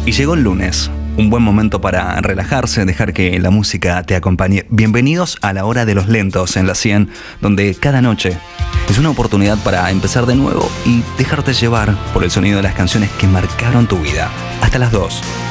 Y llegó el lunes, un buen momento para relajarse, dejar que la música te acompañe. Bienvenidos a la hora de los lentos en la 100, donde cada noche es una oportunidad para empezar de nuevo y dejarte llevar por el sonido de las canciones que marcaron tu vida. Hasta las 2.